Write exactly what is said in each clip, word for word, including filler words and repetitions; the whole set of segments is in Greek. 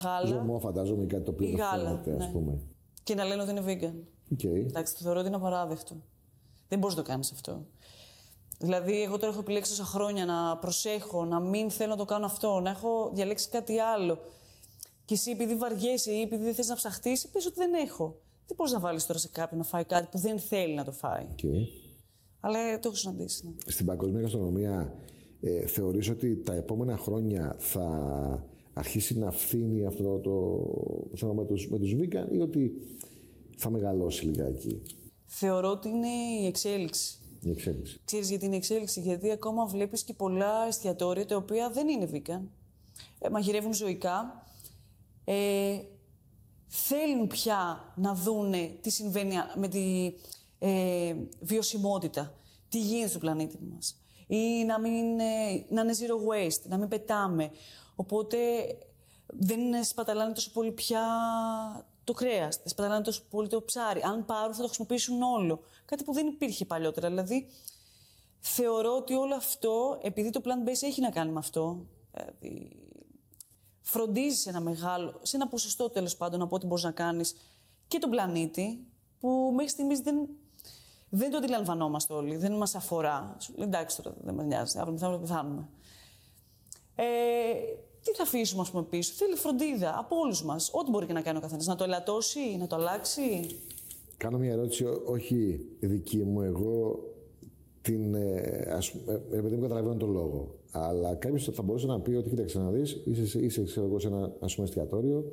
Γάλα. Ζωμό, φαντάζομαι, κάτι το οποίο δεν φαίνεται, ναι. ας πούμε. Και να λένε ότι είναι vegan. Okay. Εντάξει, το θεωρώ ότι είναι απαράδεκτο. Δεν μπορείς να το κάνεις αυτό. Δηλαδή, εγώ τώρα έχω επιλέξει τόσα χρόνια να προσέχω, να μην θέλω να το κάνω αυτό, να έχω διαλέξει κάτι άλλο. Και εσύ, επειδή βαριέσαι ή επειδή δεν θες να ψαχτείς, πες ότι δεν έχω. Δεν μπορείς να βάλεις τώρα σε κάποιον να φάει κάτι που δεν θέλει να το φάει. Okay. Αλλά το έχω συναντήσει. Ναι. Στην παγκόσμια γαστρονομία, ε, θεωρείς ότι τα επόμενα χρόνια θα αρχίσει να φθήνει αυτό το θέμα με τους, με τους vegan ή ότι θα μεγαλώσει λιγάκι? Θεωρώ ότι είναι η εξέλιξη. Η εξέλιξη. Ξέρεις γιατί είναι η εξέλιξη? Γιατί ακόμα βλέπεις και πολλά εστιατόρια τα οποία δεν είναι vegan. Ε, μαγειρεύουν ζωικά. Ε, θέλουν πια να δούνε τι συμβαίνει με τη ε, βιωσιμότητα, τι γίνεται στο πλανήτη μας. Ή να, μην, ε, να είναι zero waste, να μην πετάμε. Οπότε δεν σπαταλάνε τόσο πολύ πια το κρέας, δεν σπαταλάνε τόσο πολύ το ψάρι. Αν πάρουν θα το χρησιμοποιήσουν όλο. Κάτι που δεν υπήρχε παλιότερα. Δηλαδή, θεωρώ ότι όλο αυτό, επειδή το plant-based έχει να κάνει με αυτό, δηλαδή, φροντίζει σε ένα μεγάλο, σε ένα ποσοστό τέλος πάντων από ό,τι μπορείς να κάνεις και τον πλανήτη, που μέχρι στιγμής δεν, δεν το αντιλαμβανόμαστε όλοι, δεν μας αφορά. Εντάξει τώρα, δεν μας νοιάζει, αύριο θα πεθάνουμε. Ε, τι θα αφήσουμε, ας πούμε, πίσω? Θέλει φροντίδα από όλους μας, ό,τι μπορεί και να κάνει ο καθένας. Να το ελαττώσει, να το αλλάξει. Κάνω μια ερώτηση, όχι δική μου, εγώ την. Ας πούμε, επειδή μου καταλαβαίνω τον λόγο. Αλλά κάποιος θα μπορούσε να πει ότι κοίταξε να δεις, είσαι, είσαι ξέρω εγώ, σε ένα, ας πούμε, εστιατόριο,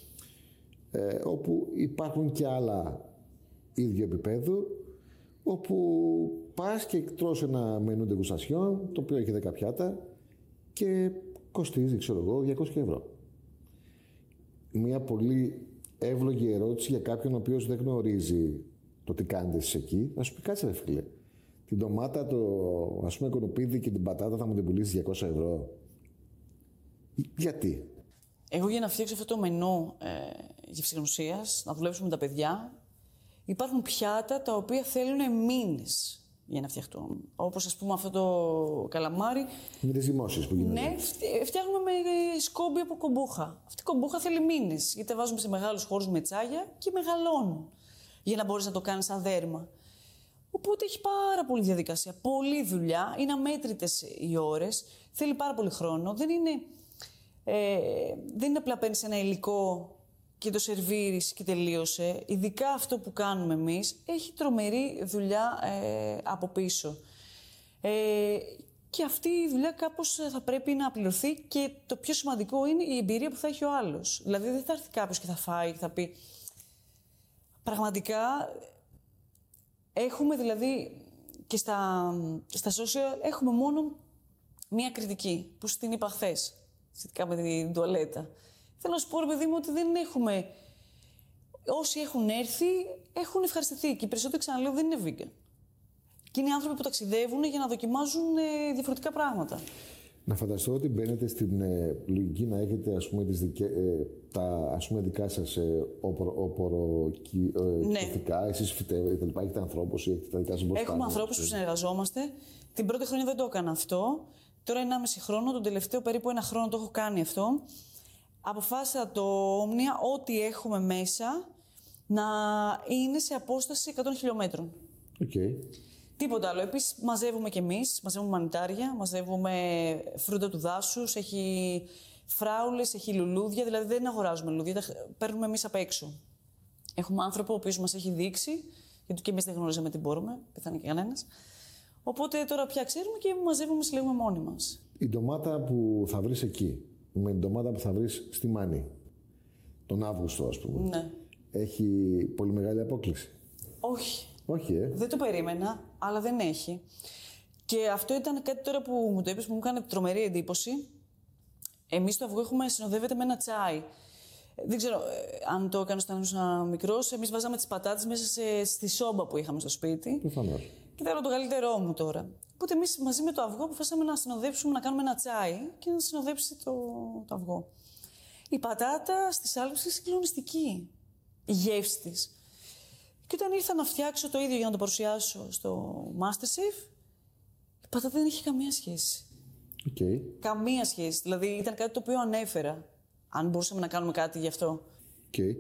ε, όπου υπάρχουν και άλλα ίδιο επίπεδο, όπου πας και τρως ένα μενού ντεγκουστασιόν, το οποίο έχει δέκα πιάτα και κοστίζει, ξέρω εγώ, διακόσια ευρώ. Μια πολύ εύλογη ερώτηση για κάποιον ο οποίος δεν γνωρίζει το τι κάνετε εσείς εκεί. Θα σου πει, κάτσε ρε φίλε, την ντομάτα, το ας πούμε κονοπίδι και την πατάτα θα μου την πουλήσεις διακόσια ευρώ. Γιατί? Εγώ για να φτιάξω αυτό το μενού ε, γευσηγνωσίας, να δουλέψουμε με τα παιδιά, υπάρχουν πιάτα τα οποία θέλουν μήνες για να φτιαχτούν. Όπως ας πούμε αυτό το καλαμάρι. Με τις ζυμώσεις που γίνονται. Ναι, φτιάχνουμε με σκόμπι από κομπούχα. Αυτή η κομπούχα θέλει μήνες, γιατί τα βάζουμε σε μεγάλους χώρους με τσάγια και μεγαλώνουν, για να μπορείς να το κάνεις σαν δέρμα. Οπότε έχει πάρα πολλή διαδικασία, πολλή δουλειά, είναι αμέτρητες οι ώρες, θέλει πάρα πολύ χρόνο. Δεν είναι, ε, δεν είναι απλά παίρνεις ένα υλικό και το σερβίρεις και τελείωσε. Ειδικά αυτό που κάνουμε εμείς έχει τρομερή δουλειά ε, από πίσω. Ε, και αυτή η δουλειά κάπως θα πρέπει να πληρωθεί και το πιο σημαντικό είναι η εμπειρία που θα έχει ο άλλος. Δηλαδή δεν θα έρθει κάποιος και θα φάει και θα πει... Πραγματικά έχουμε δηλαδή και στα, στα social έχουμε μόνο μία κριτική που στην είπα χθες σχετικά με την τουαλέτα. Θέλω να σου πω, ρε παιδί μου, ότι δεν έχουμε... Όσοι έχουν έρθει, έχουν ευχαριστηθεί. Και οι περισσότεροι, ξαναλέω, δεν είναι vegan. Και είναι άνθρωποι που ταξιδεύουν για να δοκιμάζουν ε, διαφορετικά πράγματα. Να φανταστώ ότι μπαίνετε στην ε, λογική να έχετε, ας πούμε, τις δικαι, ε, τα ας πούμε, δικά σας ε, οποροκυθικά, ναι. Εσείς φυτεύετε, έχετε ανθρώπους ή έχετε τα δικά σας μποστάνια. Έχουμε ανθρώπους που συνεργαζόμαστε. Την πρώτη χρονιά δεν το έκανα αυτό. Τώρα ενάμιση χρόνο, τον τελευταίο περίπου ένα χρόνο το έχω κάνει αυτό. Αποφάσισα το Όμνια, ό,τι έχουμε μέσα, να είναι σε απόσταση εκατό χιλιόμετρων. Okay. Τίποτα άλλο. Επίσης, μαζεύουμε κι εμείς, μαζεύουμε μανιτάρια, μαζεύουμε φρούτα του δάσους, έχει φράουλες, έχει λουλούδια, δηλαδή δεν αγοράζουμε λουλούδια, τα παίρνουμε εμείς απ' έξω. Έχουμε άνθρωπο ο οποίος μας έχει δείξει, γιατί και εμείς δεν γνωρίζαμε τι μπορούμε, πιθανή και κανένας. Οπότε τώρα πια ξέρουμε και μαζεύουμε, συλλέγουμε μόνοι μας. Η ντομάτα που θα βρεις εκεί, με την ντομάτα που θα βρεις στη Μάνη, τον Αύγουστο ας πούμε, ναι. Έχει πολύ μεγάλη απόκληση? Όχι. Όχι, ε. Δεν το περίμενα, αλλά δεν έχει. Και αυτό ήταν κάτι τώρα που μου το είπες που μου έκανε τρομερή εντύπωση. Εμείς το αυγό έχουμε συνοδεύεται με ένα τσάι. Δεν ξέρω αν το έκανε όταν ήμουν μικρός. Εμείς βάζαμε τις πατάτες μέσα σε, στη σόμπα που είχαμε στο σπίτι. Προφανώς. Και θέλω το καλύτερό μου τώρα. Οπότε εμείς μαζί με το αυγό αποφάσισαμε να συνοδέψουμε, να κάνουμε ένα τσάι και να συνοδέψει το, το αυγό. Η πατάτα στη σάλβιση είναι συγκλονιστική. Η γεύση της. Και όταν ήρθα να φτιάξω το ίδιο για να το παρουσιάσω στο MasterChef, η πατάτα δεν είχε καμία σχέση. Okay. Καμία σχέση. Δηλαδή ήταν κάτι το οποίο ανέφερα. Αν μπορούσαμε να κάνουμε κάτι γι' αυτό. Okay.